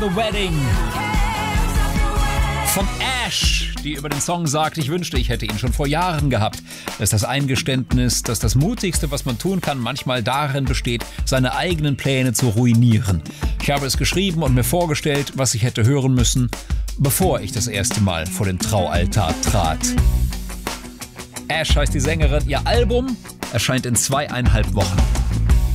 The Wedding von Ash, die über den Song sagt, ich wünschte, ich hätte ihn schon vor Jahren gehabt. Das ist das Eingeständnis, dass das Mutigste, was man tun kann, manchmal darin besteht, seine eigenen Pläne zu ruinieren. Ich habe es geschrieben und mir vorgestellt, was ich hätte hören müssen, bevor ich das erste Mal vor den Traualtar trat. Ash heißt die Sängerin, ihr Album erscheint in 2,5 Wochen.